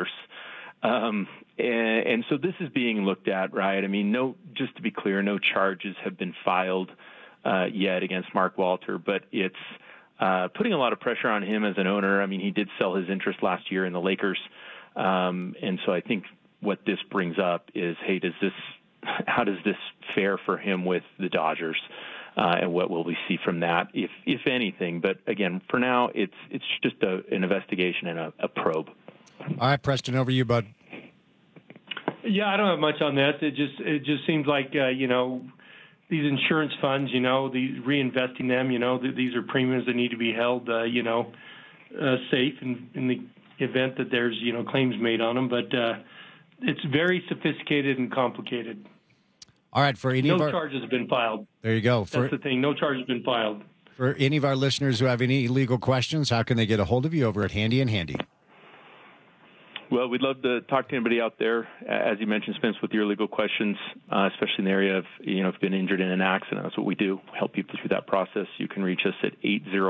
And so this is being looked at, right? I mean, just to be clear, no charges have been filed yet against Mark Walter, but it's putting a lot of pressure on him as an owner. I mean, he did sell his interest last year in the Lakers. And so I think what this brings up is, hey, how does this fare for him with the Dodgers? And what will we see from that, if anything? But again, for now, it's just an investigation and a probe. All right, Preston, over to you, bud. Yeah, I don't have much on that. It just seems like these insurance funds, these reinvesting them, these are premiums that need to be held, safe in the event that there's claims made on them. But it's very sophisticated and complicated. All right, for any no charges have been filed. There you go. That's the thing. No charges have been filed. For any of our listeners who have any legal questions, how can they get a hold of you over at Handy and Handy? Well, we'd love to talk to anybody out there, as you mentioned, Spence, with your legal questions, especially in the area of, if you've been injured in an accident. That's what we do, help people through that process. You can reach us at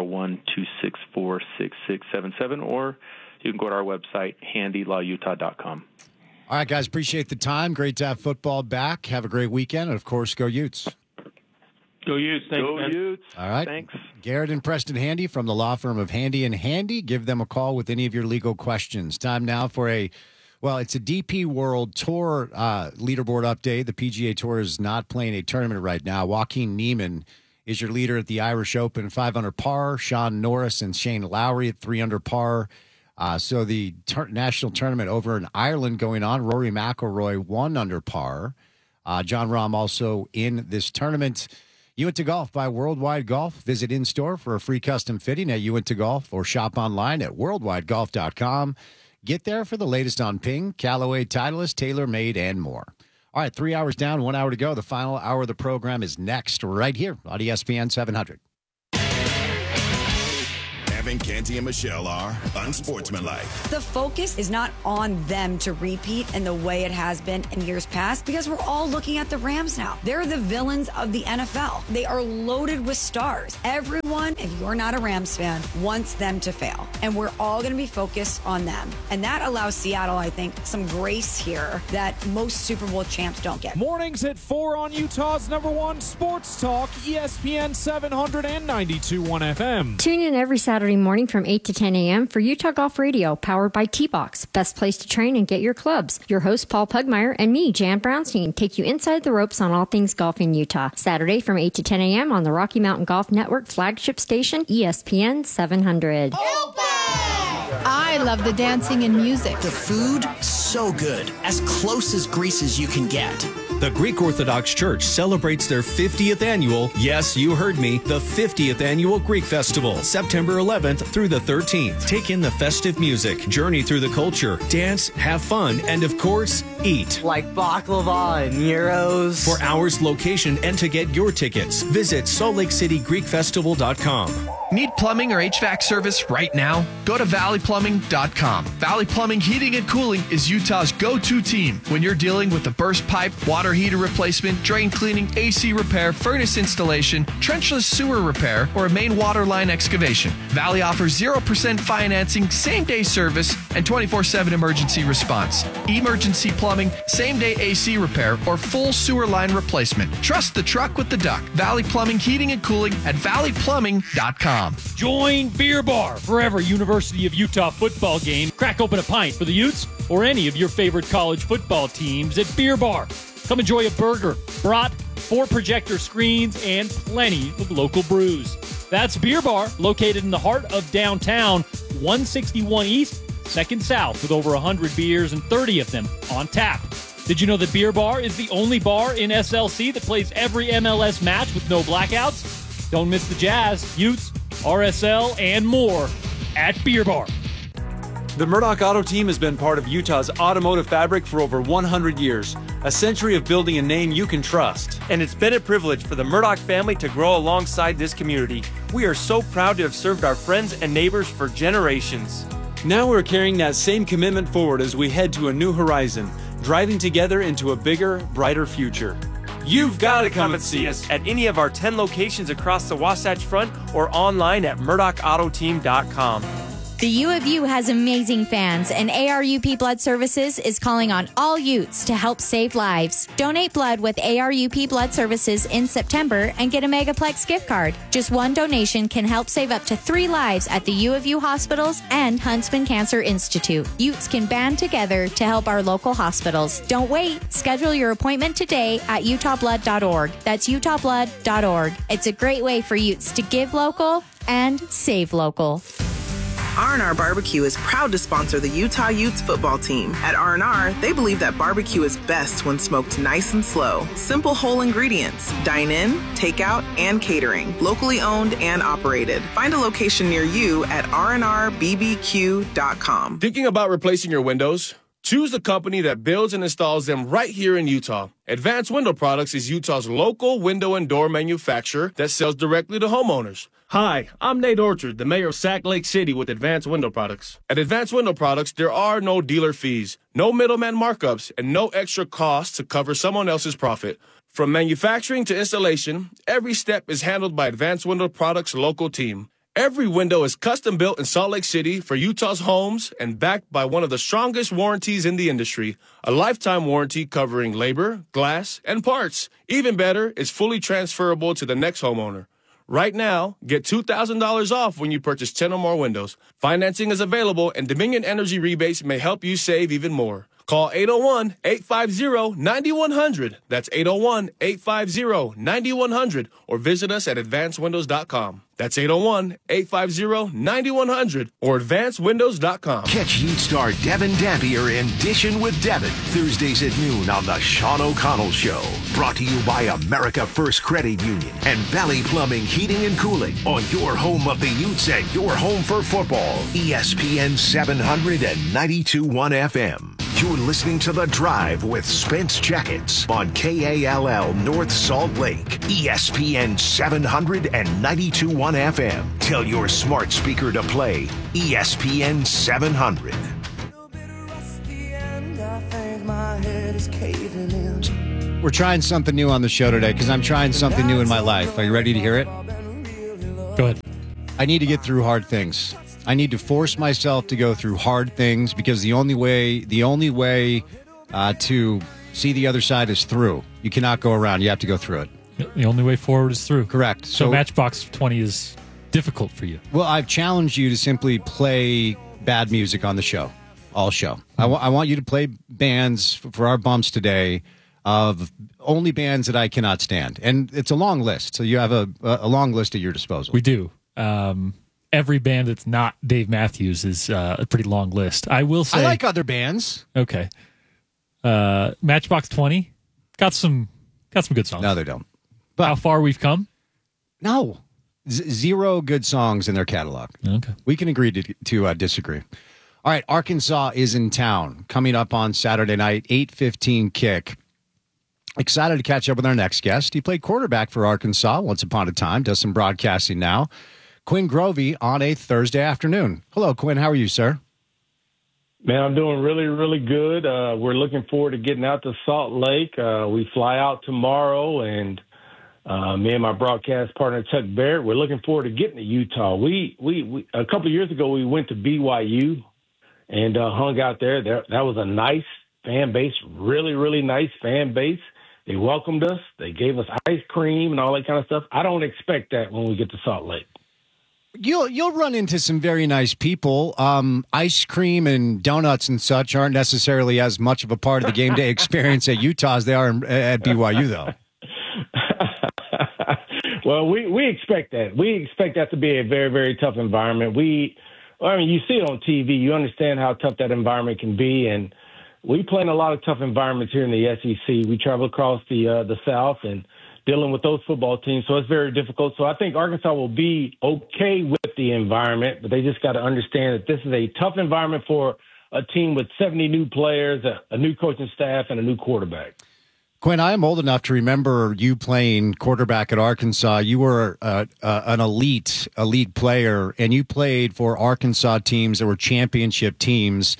801-264-6677, or you can go to our website, handylawutah.com. All right, guys, appreciate the time. Great to have football back. Have a great weekend, and, of course, go Utes. Go Utes. Thanks, Go man. Utes. All right. Thanks. Garrett and Preston Handy from the law firm of Handy and Handy. Give them a call with any of your legal questions. Time now for it's a DP World Tour leaderboard update. The PGA Tour is not playing a tournament right now. Joaquin Niemann is your leader at the Irish Open, 5 under par. Sean Norris and Shane Lowry at 3 under par. So the national tournament over in Ireland going on. Rory McIlroy 1 under par. John Rahm also in this tournament. You Went to Golf by Worldwide Golf. Visit in-store for a free custom fitting at You Went to Golf, or shop online at worldwidegolf.com. Get there for the latest on Ping, Callaway, Titleist, TaylorMade, and more. All right, 3 hours down, 1 hour to go. The final hour of the program is next, right here on ESPN 700. Evan, Canty, and Michelle are unsportsmanlike. The focus is not on them to repeat in the way it has been in years past because we're all looking at the Rams now. They're the villains of the NFL. They are loaded with stars. Everyone, if you're not a Rams fan, wants them to fail. And we're all going to be focused on them. And that allows Seattle, I think, some grace here that most Super Bowl champs don't get. Mornings at 4 on Utah's #1 sports talk, ESPN 700 and 92.1 FM. Tune in every Saturday morning from 8 to 10 a.m. for Utah Golf Radio, powered by T-Box. Best place to train and get your clubs. Your host, Paul Pugmire, and me, Jan Brownstein, take you inside the ropes on all things golf in Utah. Saturday from 8 to 10 a.m. on the Rocky Mountain Golf Network flagship station, ESPN 700. I love the dancing and music. The food, so good. As close as Greece as you can get. The Greek Orthodox Church celebrates their 50th annual, yes, you heard me, the 50th annual Greek Festival, September 11th through the 13th. Take in the festive music, journey through the culture, dance, have fun, and of course, eat. Like baklava and gyros. For hours, location, and to get your tickets, visit SaltLakeCityGreekFestival.com. Need plumbing or HVAC service right now? Go to valleyplumbing.com. Valley Plumbing Heating and Cooling is Utah's go-to team when you're dealing with a burst pipe, water heater replacement, drain cleaning, AC repair, furnace installation, trenchless sewer repair, or a main water line excavation. Valley offers 0% financing, same-day service, and 24/7 emergency response. Emergency plumbing, same-day AC repair, or full sewer line replacement. Trust the truck with the duck. Valley Plumbing Heating and Cooling at valleyplumbing.com. Join Beer Bar for every University of Utah football game. Crack open a pint for the Utes or any of your favorite college football teams at Beer Bar. Come enjoy a burger, brat, 4 projector screens, and plenty of local brews. That's Beer Bar, located in the heart of downtown, 161 East, 2nd South, with over 100 beers and 30 of them on tap. Did you know that Beer Bar is the only bar in SLC that plays every MLS match with no blackouts? Don't miss the Jazz, Utes, RSL, and more at Beer Bar. The Murdoch Auto Team has been part of Utah's automotive fabric for over 100 years, a century of building a name you can trust. And it's been a privilege for the Murdoch family to grow alongside this community. We are so proud to have served our friends and neighbors for generations. Now we're carrying that same commitment forward as we head to a new horizon, driving together into a bigger, brighter future. You've got to come and see us at any of our 10 locations across the Wasatch Front or online at murdochautoteam.com. The U of U has amazing fans, and ARUP Blood Services is calling on all Utes to help save lives. Donate blood with ARUP Blood Services in September and get a Megaplex gift card. Just one donation can help save up to 3 lives at the U of U hospitals and Huntsman Cancer Institute. Utes can band together to help our local hospitals. Don't wait. Schedule your appointment today at utahblood.org. That's utahblood.org. It's a great way for Utes to give local and save local. R&R Barbecue is proud to sponsor the Utah Utes football team. At R&R, they believe that barbecue is best when smoked nice and slow. Simple whole ingredients. Dine in, takeout, and catering. Locally owned and operated. Find a location near you at rnrbbq.com. Thinking about replacing your windows? Choose the company that builds and installs them right here in Utah. Advanced Window Products is Utah's local window and door manufacturer that sells directly to homeowners. Hi, I'm Nate Orchard, the mayor of Sac Lake City with Advanced Window Products. At Advanced Window Products, there are no dealer fees, no middleman markups, and no extra costs to cover someone else's profit. From manufacturing to installation, every step is handled by Advanced Window Products' local team. Every window is custom built in Salt Lake City for Utah's homes and backed by one of the strongest warranties in the industry, a lifetime warranty covering labor, glass, and parts. Even better, it's fully transferable to the next homeowner. Right now, get $2,000 off when you purchase 10 or more windows. Financing is available, and Dominion Energy rebates may help you save even more. Call 801-850-9100. That's 801-850-9100. Or visit us at advancedwindows.com. That's 801-850-9100 or advancedwindows.com. Catch Ute star Devin Dampier in Dishin' with Devin, Thursdays at noon on The Sean O'Connell Show. Brought to you by America First Credit Union and Valley Plumbing Heating and Cooling on your home of the Utes and your home for football. ESPN 700 and 92.1 FM. You're listening to The Drive with Spence Checkets on KALL North Salt Lake, ESPN 792.1 FM. Tell your smart speaker to play ESPN 700. We're trying something new on the show today because I'm trying something new in my life. Are you ready to hear it? Go ahead. I need to get through hard things. I need to force myself to go through hard things because the only way to see the other side is through. You cannot go around. You have to go through it. The only way forward is through. Correct. So Matchbox 20 is difficult for you. Well, I've challenged you to simply play bad music on the show, all show. I want you to play bands for our bumps today of only bands that I cannot stand. And it's a long list. So you have a long list at your disposal. We do. Every band that's not Dave Matthews is a pretty long list. I will say, I like other bands. Okay. Matchbox 20 got some good songs. No, they don't. But how far we've come? No. Zero good songs in their catalog. Okay. We can agree to disagree. All right, Arkansas is in town coming up on Saturday night, 8:15 kick. Excited to catch up with our next guest. He played quarterback for Arkansas once upon a time, does some broadcasting now. Quinn Grovey on a Thursday afternoon. Hello, Quinn. How are you, sir? Man, I'm doing really, really good. We're looking forward to getting out to Salt Lake. We fly out tomorrow, and me and my broadcast partner, Chuck Barrett, we're looking forward to getting to Utah. We a couple of years ago, we went to BYU and hung out there. That was a nice fan base, really, really nice fan base. They welcomed us. They gave us ice cream and all that kind of stuff. I don't expect that when we get to Salt Lake. You'll run into some very nice people. Ice cream and donuts and such aren't necessarily as much of a part of the game day experience at Utah as they are at BYU, though. Well, we expect that. We expect that to be a very, very tough environment. You see it on TV. You understand how tough that environment can be, and we play in a lot of tough environments here in the SEC. We travel across the South and dealing with those football teams, so it's very difficult. So I think Arkansas will be okay with the environment, but they just got to understand that this is a tough environment for a team with 70 new players, a new coaching staff, and a new quarterback. Quinn, I am old enough to remember you playing quarterback at Arkansas. You were an elite player, and you played for Arkansas teams that were championship teams.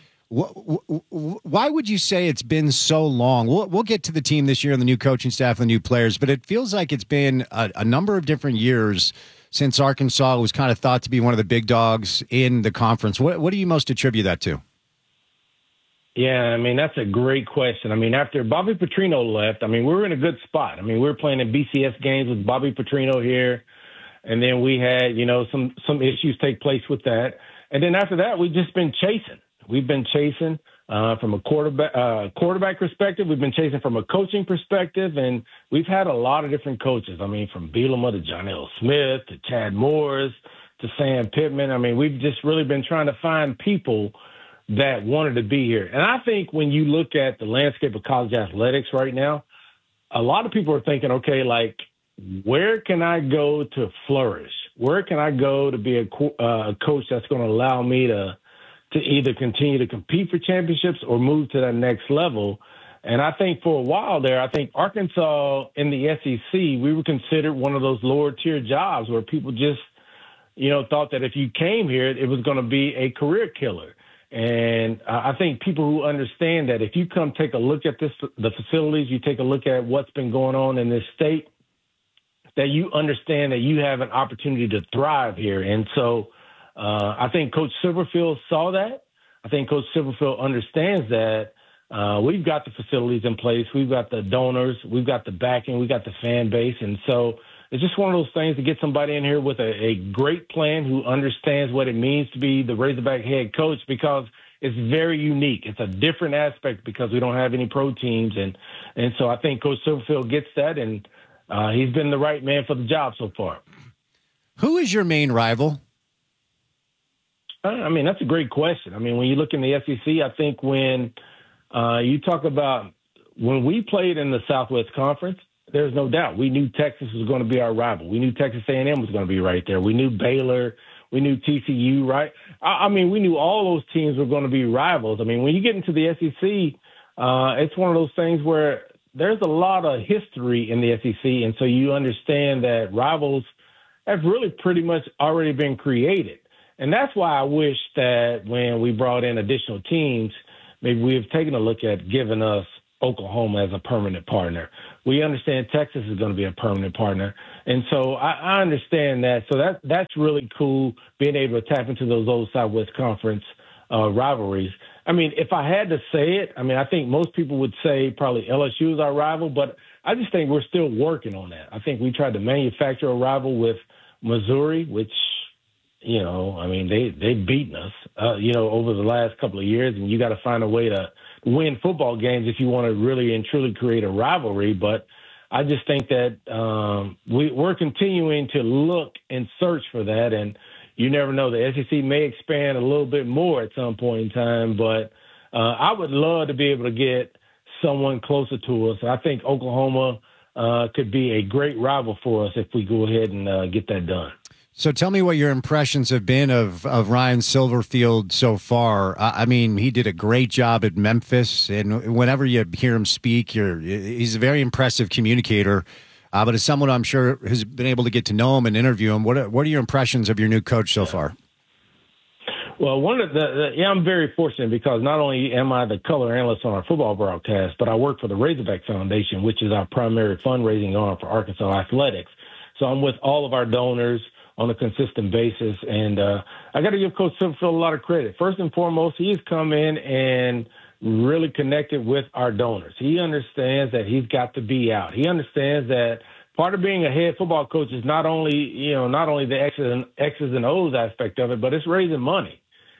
Why would you say it's been so long? We'll get to the team this year and the new coaching staff and the new players, but it feels like it's been a number of different years since Arkansas was kind of thought to be one of the big dogs in the conference. What do you most attribute that to? Yeah, that's a great question. After Bobby Petrino left, we were in a good spot. We were playing in BCS games with Bobby Petrino here, and then we had, some issues take place with that. And then after that, we've just been chasing. We've been chasing from a quarterback perspective. We've been chasing from a coaching perspective, and we've had a lot of different coaches. From Bielema to John L. Smith to Chad Morris to Sam Pittman. We've just really been trying to find people that wanted to be here. And I think when you look at the landscape of college athletics right now, a lot of people are thinking, okay, where can I go to flourish? Where can I go to be a coach that's going to allow me to either continue to compete for championships or move to that next level? And I think for a while there, I think Arkansas in the SEC, we were considered one of those lower tier jobs where people just, thought that if you came here, it was going to be a career killer. And I think people who understand that if you come take a look at the facilities, you take a look at what's been going on in this state, that you understand that you have an opportunity to thrive here. And so I think Coach Silverfield saw that. I think Coach Silverfield understands that we've got the facilities in place. We've got the donors. We've got the backing. We've got the fan base. And so it's just one of those things to get somebody in here with a great plan who understands what it means to be the Razorback head coach, because it's very unique. It's a different aspect because we don't have any pro teams. And so I think Coach Silverfield gets that, and he's been the right man for the job so far. Who is your main rival? That's a great question. When you look in the SEC, I think when you talk about when we played in the Southwest Conference, there's no doubt we knew Texas was going to be our rival. We knew Texas A&M was going to be right there. We knew Baylor. We knew TCU, right? I mean, we knew all those teams were going to be rivals. I mean, when you get into the SEC, it's one of those things where there's a lot of history in the SEC, and so you understand that rivals have really pretty much already been created. And that's why I wish that when we brought in additional teams, maybe we have taken a look at giving us Oklahoma as a permanent partner. We understand Texas is going to be a permanent partner. And so I understand that. So that's really cool, being able to tap into those old Southwest Conference rivalries. I mean, if I had to say it, I mean, I think most people would say probably LSU is our rival, but I just think we're still working on that. I think we tried to manufacture a rival with Missouri, which, you know, I mean, they've beaten us, over the last couple of years, and you got to find a way to win football games if you want to really and truly create a rivalry. But I just think that we're continuing to look and search for that, and you never know. The SEC may expand a little bit more at some point in time, but I would love to be able to get someone closer to us. I think Oklahoma could be a great rival for us if we go ahead and get that done. So tell me what your impressions have been of Ryan Silverfield so far. I mean, he did a great job at Memphis, and whenever you hear him speak, he's a very impressive communicator. But as someone I'm sure has been able to get to know him and interview him, what are your impressions of your new coach so far? Well, I'm very fortunate because not only am I the color analyst on our football broadcast, but I work for the Razorback Foundation, which is our primary fundraising arm for Arkansas athletics. So I'm with all of our donors on a consistent basis. And I got to give Coach Silverfield a lot of credit. First and foremost, he's come in and really connected with our donors. He understands that he's got to be out. He understands that part of being a head football coach is not only the X's and O's aspect of it, but it's raising money.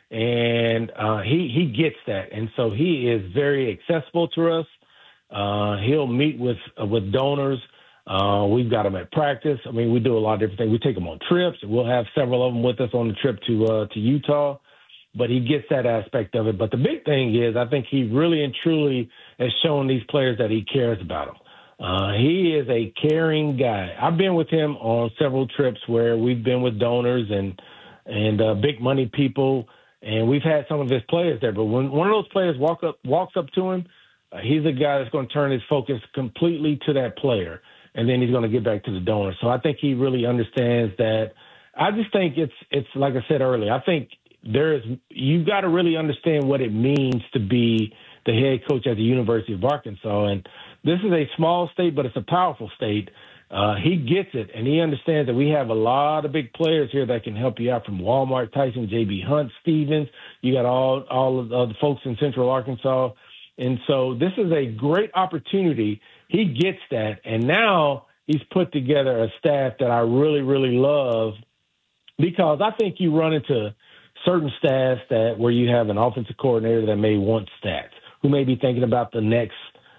And he gets that. And so he is very accessible to us. He'll meet with donors. We've got them at practice. I mean, we do a lot of different things. We take them on trips. We'll have several of them with us on the trip to Utah. But he gets that aspect of it. But the big thing is I think he really and truly has shown these players that he cares about them. He is a caring guy. I've been with him on several trips where we've been with donors and big money people, and we've had some of his players there. But when one of those players walks up to him, he's a guy that's going to turn his focus completely to that player, and then he's going to get back to the donor. So I think he really understands that. I just think it's like I said earlier, I think you've got to really understand what it means to be the head coach at the University of Arkansas. And this is a small state, but it's a powerful state. He gets it, and he understands that we have a lot of big players here that can help you out, from Walmart, Tyson, J.B. Hunt, Stevens. You got all of the folks in Central Arkansas. And so this is a great opportunity. He gets that, and now he's put together a staff that I really, really love, because I think you run into certain staffs where you have an offensive coordinator that may want stats, who may be thinking about the next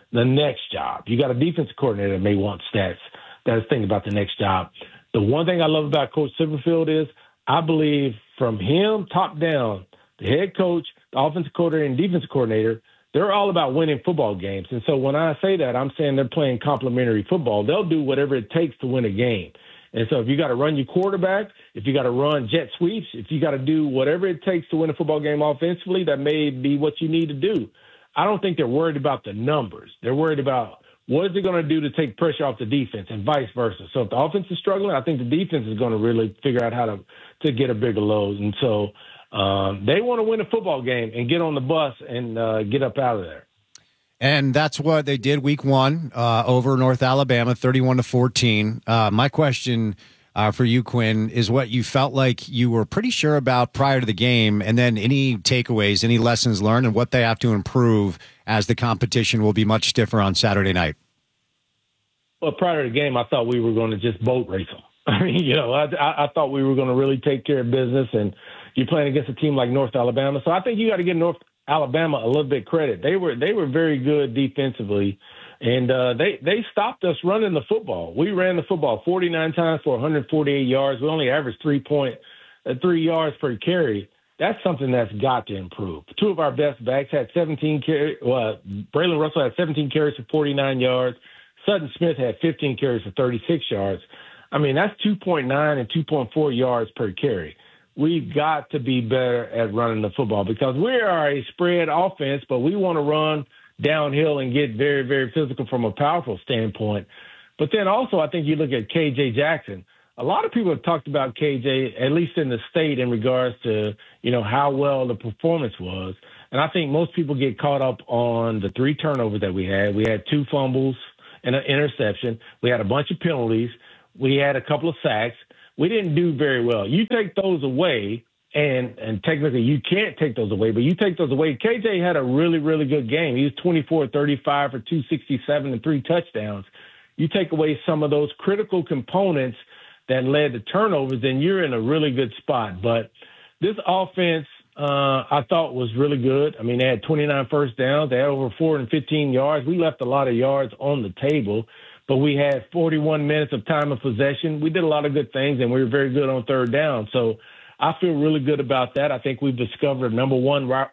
job. You got a defensive coordinator that may want stats, that is thinking about the next job. The one thing I love about Coach Silverfield is I believe from him top down, the head coach, the offensive coordinator, and defensive coordinator, they're all about winning football games. And so when I say that, I'm saying they're playing complementary football. They'll do whatever it takes to win a game. And so if you got to run your quarterback, if you got to run jet sweeps, if you got to do whatever it takes to win a football game offensively, that may be what you need to do. I don't think they're worried about the numbers. They're worried about what is it going to do to take pressure off the defense, and vice versa. So if the offense is struggling, I think the defense is going to really figure out how to get a bigger load. And so they want to win a football game and get on the bus and get up out of there. And that's what they did week one over North Alabama, 31-14. My question for you, Quinn, is what you felt like you were pretty sure about prior to the game, and then any takeaways, any lessons learned, and what they have to improve as the competition will be much stiffer on Saturday night. Well, prior to the game, I thought we were going to just boat race them. I mean, I thought we were going to really take care of business, and you're playing against a team like North Alabama. So I think you got to give North Alabama a little bit credit. They were very good defensively, and they stopped us running the football. We ran the football 49 times for 148 yards. We only averaged 3 yards per carry. That's something that's got to improve. Two of our best backs had 17 carries. Braylon Russell had 17 carries for 49 yards. Sutton Smith had 15 carries for 36 yards. I mean, that's 2.9 and 2.4 yards per carry. we've got to be better at running the football because we are a spread offense, but we want to run downhill and get very, very physical from a powerful standpoint. But then also I think you look at KJ Jackson. A lot of people have talked about KJ, at least in the state, in regards to, how well the performance was. And I think most people get caught up on the 3 turnovers that we had. We had 2 fumbles and an interception. We had a bunch of penalties. We had a couple of sacks. We didn't do very well. You take those away, and technically you can't take those away, but you take those away. KJ had a really, really good game. He was 24-35 for 267 and 3 touchdowns. You take away some of those critical components that led to turnovers, then you're in a really good spot. But this offense, I thought was really good. I mean, they had 29 first downs. They had over 415 yards. We left a lot of yards on the table, but we had 41 minutes of time of possession. We did a lot of good things, and we were very good on third down. So I feel really good about that. I think we've discovered a number 1